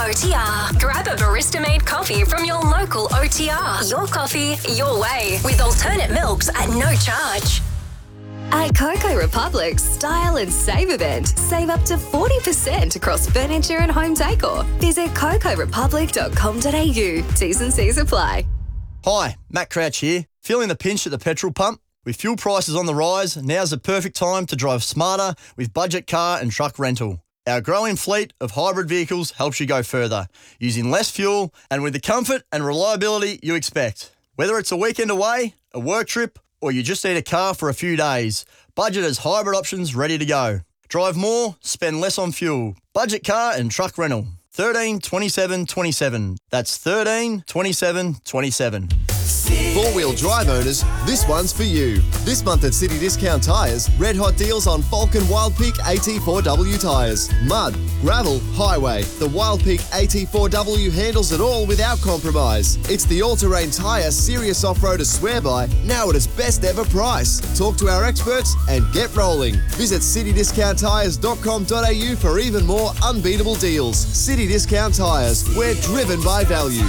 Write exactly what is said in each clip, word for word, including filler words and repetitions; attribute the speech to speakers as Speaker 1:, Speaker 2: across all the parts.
Speaker 1: O T R. Grab a barista-made coffee from your local O T R. Your coffee, your way, with alternate milks at no charge. At Coco Republic's Style and Save event, save up to forty percent across furniture and home decor. Visit coco republic dot com dot a u. T's and C's apply.
Speaker 2: Hi, Matt Crouch here. Feeling the pinch at the petrol pump? With fuel prices on the rise, now's the perfect time to drive smarter with budget car and truck rental. Our growing fleet of hybrid vehicles helps you go further, using less fuel and with the comfort and reliability you expect. Whether it's a weekend away, a work trip, or you just need a car for a few days, Budget has hybrid options ready to go. Drive more, spend less on fuel. Budget car and truck rental. thirteen twenty-seven twenty-seven. That's thirteen twenty-seven twenty-seven.
Speaker 3: Four-wheel drive owners, this one's for you. This month at City Discount Tyres, red hot deals on Falcon Wild Peak A T four W tyres. Mud, gravel, highway. The Wild Peak A T four W handles it all without compromise. It's the all-terrain tyre serious off-roaders swear by, now at its best ever price. Talk to our experts and get rolling. Visit city discount tyres dot com dot a u for even more unbeatable deals. City Discount Tyres, we're driven by value.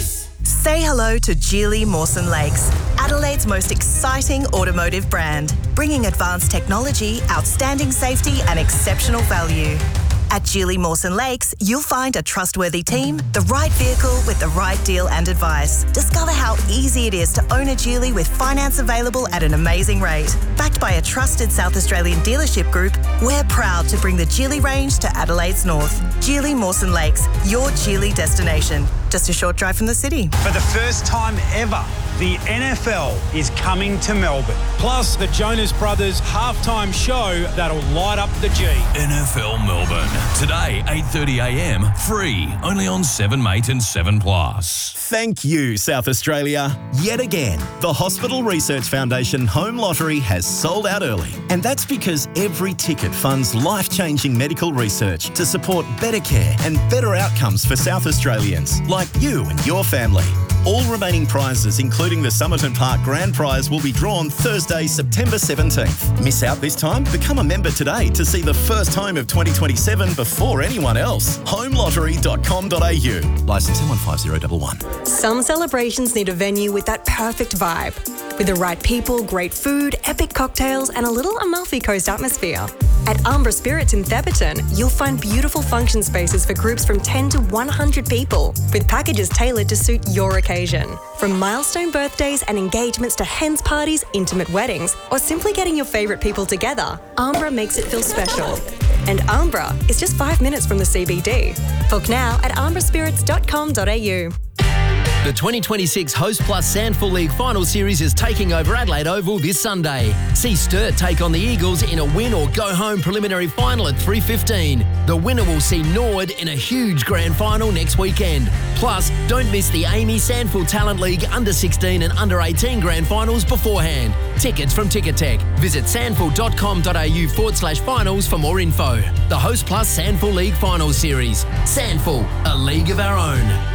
Speaker 4: Say hello to Geely Mawson Lakes, Adelaide's most exciting automotive brand, bringing advanced technology, outstanding safety and exceptional value. At Geely Mawson Lakes, you'll find a trustworthy team, the right vehicle with the right deal and advice. Discover how easy it is to own a Geely with finance available at an amazing rate. Backed by a trusted South Australian dealership group, we're proud to bring the Geely range to Adelaide's north. Geely Mawson Lakes, your Geely destination. Just a short drive from the city.
Speaker 5: For the first time ever, the N F L is coming to Melbourne. Plus, the Jonas Brothers halftime show that'll light up the G.
Speaker 6: N F L Melbourne. Today, eight thirty a m, free, only on seven mate and seven plus.
Speaker 7: Thank you, South Australia. Yet again, the Hospital Research Foundation Home Lottery has sold out early. And that's because every ticket funds life-changing medical research to support better care and better outcomes for South Australians, like you and your family. All remaining prizes, including the Somerton Park Grand Prize, will be drawn Thursday, September seventeenth. Miss out this time? Become a member today to see the first home of twenty twenty-seven before anyone else. home lottery dot com dot a u. Licence M one five zero one one.
Speaker 8: Some celebrations need a venue with that perfect vibe. With the right people, great food, epic cocktails, and a little Amalfi Coast atmosphere. At Ambra Spirits in Theberton, you'll find beautiful function spaces for groups from ten to one hundred people, with packages tailored to suit your occasion. From milestone birthdays and engagements to hens parties, intimate weddings, or simply getting your favourite people together, Ambra makes it feel special. And Ambra is just five minutes from the C B D. Book now at ambra spirits dot com dot a u.
Speaker 9: The twenty twenty-six Host Plus Sandful League Final Series is taking over Adelaide Oval this Sunday. See Sturt take on the Eagles in a win-or-go-home preliminary final at three fifteen. The winner will see Norwood in a huge grand final next weekend. Plus, don't miss the Amy Sandful Talent League under sixteen and under eighteen grand finals beforehand. Tickets from Ticketek. Visit sandful dot com dot a u forward slash finals for more info. The Host Plus Sandful League Final Series. Sandful, a league of our own.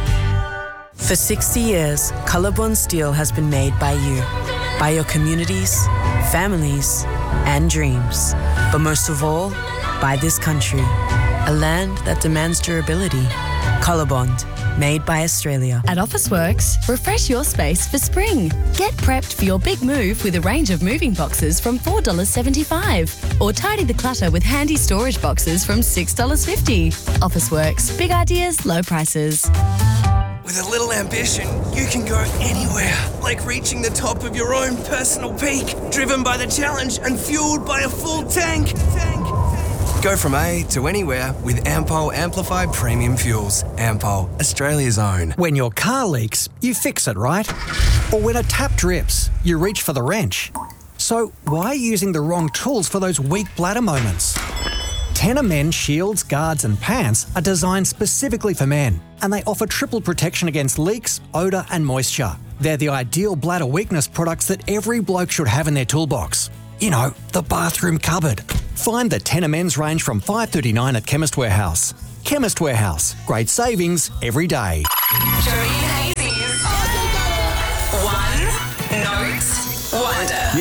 Speaker 10: For sixty years, Colorbond Steel has been made by you, by your communities, families, and dreams. But most of all, by this country, a land that demands durability. Colorbond, made by Australia.
Speaker 11: At Officeworks, refresh your space for spring. Get prepped for your big move with a range of moving boxes from four dollars seventy-five. Or tidy the clutter with handy storage boxes from six dollars fifty. Officeworks, big ideas, low prices.
Speaker 12: With a little ambition, you can go anywhere, like reaching the top of your own personal peak, driven by the challenge and fueled by a full tank. tank. Go from A to anywhere with Ampol Amplified Premium Fuels. Ampol, Australia's own.
Speaker 13: When your car leaks, you fix it, right? Or when a tap drips, you reach for the wrench. So why are you using the wrong tools for those weak bladder moments? Tenor Men shields, guards and pants are designed specifically for men, and they offer triple protection against leaks, odour and moisture. They're the ideal bladder weakness products that every bloke should have in their toolbox. You know, the bathroom cupboard. Find the Tenor Men's range from five dollars thirty-nine at Chemist Warehouse. Chemist Warehouse. Great savings every day.
Speaker 1: Jody and Hazy's One Note Wonder.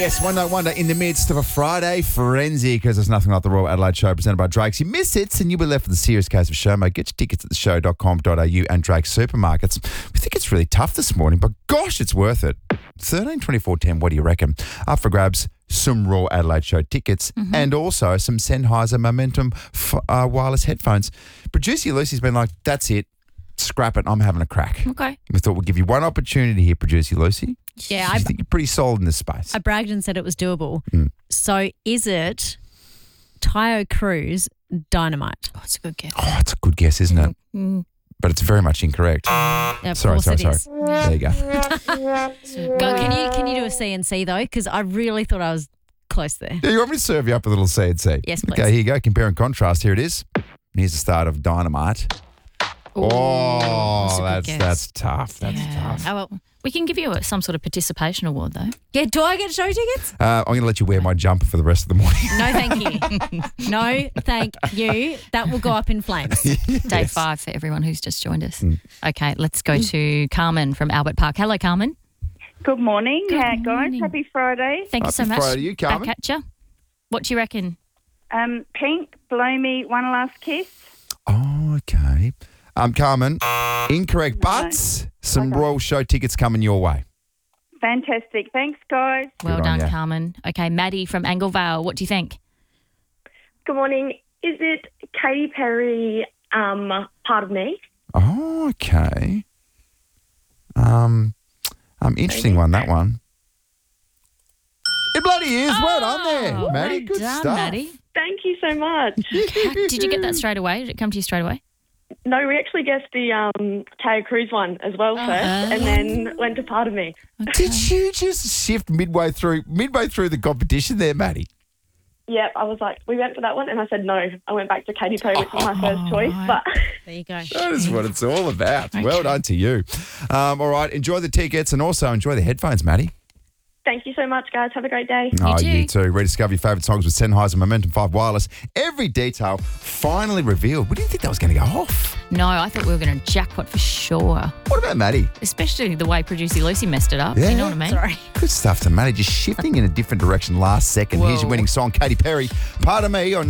Speaker 14: Yes, one night wonder in the midst of a Friday frenzy because there's nothing like the Royal Adelaide Show presented by Drake's. You miss it and you'll be left with a serious case of showmo. Get your tickets at the show dot com dot a u and Drake's supermarkets. We think it's really tough this morning, but gosh, it's worth it. thirteen twenty-four ten, what do you reckon? Up for grabs, some Royal Adelaide Show tickets mm-hmm. and also some Sennheiser Momentum f- uh, wireless headphones. Producer Lucy's been like, that's it. Scrap it. I'm having a crack.
Speaker 15: Okay.
Speaker 14: We thought we'd give you one opportunity here, Producer Lucy.
Speaker 15: Yeah,
Speaker 14: I think you're pretty solid in this space.
Speaker 15: I bragged and said it was doable.
Speaker 14: Mm.
Speaker 15: So is it Tayo Cruz Dynamite?
Speaker 11: Oh, it's a good guess.
Speaker 14: Oh, it's a good guess, isn't it?
Speaker 15: Mm.
Speaker 14: But it's very much incorrect.
Speaker 15: Yeah, of
Speaker 14: sorry,
Speaker 15: course
Speaker 14: sorry,
Speaker 15: it
Speaker 14: sorry.
Speaker 15: is.
Speaker 14: There you go.
Speaker 15: Go, can you can you do a C N C though? Because I really thought I was close there.
Speaker 14: Yeah, you want me to serve you up a little C and C?
Speaker 15: Yes, please.
Speaker 14: Okay, here you go. Compare and contrast. Here it is. Here's the start of Dynamite.
Speaker 11: Ooh,
Speaker 14: oh,
Speaker 11: that's
Speaker 14: that's
Speaker 11: a good
Speaker 14: that's,
Speaker 11: guess.
Speaker 14: tough. That's
Speaker 11: Yeah.
Speaker 14: tough.
Speaker 11: Oh, well, we can give you a, some sort of participation award, though.
Speaker 15: Yeah, do I get show tickets?
Speaker 14: Uh, I'm going to let you wear my jumper for the rest of the morning.
Speaker 15: No, thank you. No, thank you. That will go up in flames.
Speaker 11: Day five for everyone who's just joined us.
Speaker 14: Mm.
Speaker 11: Okay, let's go to Carmen from Albert Park. Hello, Carmen.
Speaker 16: Good morning.
Speaker 11: Good
Speaker 16: How
Speaker 11: morning.
Speaker 16: guys? Happy Friday.
Speaker 11: Thank you so much.
Speaker 14: Friday to you, Carmen.
Speaker 11: Back at you. What do you reckon?
Speaker 16: Um, Pink, Blow Me, One Last Kiss.
Speaker 14: Oh, okay. Um, Carmen, incorrect, but
Speaker 16: No.
Speaker 14: some
Speaker 16: Okay.
Speaker 14: Royal Show tickets coming your way.
Speaker 16: Fantastic. Thanks, guys.
Speaker 11: Well
Speaker 14: Good on
Speaker 11: done,
Speaker 14: ya.
Speaker 11: Carmen. Okay, Maddie from Anglevale. What do you think?
Speaker 17: Good morning. Is it Katy Perry, um, Part of Me?
Speaker 14: Oh, okay. Um, um, interesting one, that one. It bloody is. Well done there,
Speaker 11: Oh,
Speaker 14: Maddie.
Speaker 11: well
Speaker 14: Good
Speaker 11: done,
Speaker 14: stuff.
Speaker 11: Maddie.
Speaker 17: Thank you so much.
Speaker 11: Did you get that straight away? Did it come to you straight away?
Speaker 17: No, we actually guessed the um, Tayo Cruz one as well first,
Speaker 11: Uh-huh.
Speaker 17: and then went to Part of Me.
Speaker 14: Did you just shift midway through midway through the competition there, Maddie?
Speaker 17: Yeah, I was like, we went for that one, and I said no. I went back to Katy Perry, which was my first choice. But
Speaker 15: there you go.
Speaker 14: That is what it's all about. Well done to you. Um, all right, enjoy the tickets and also enjoy the headphones, Maddie.
Speaker 17: thank you so much, guys. Have a great day.
Speaker 14: oh, you too. Rediscover your favourite songs with Sennheiser Momentum five Wireless. Every detail finally revealed. We didn't think that was going to go off.
Speaker 11: No, I thought we were going to jackpot for sure.
Speaker 14: What about Maddie?
Speaker 11: Especially the way producer Lucy messed it up. You know what I mean?
Speaker 15: Sorry.
Speaker 14: Good stuff to Maddie. Just shifting in a different direction last second. Here's your
Speaker 11: Whoa.
Speaker 14: winning song, Katy Perry, Part of Me on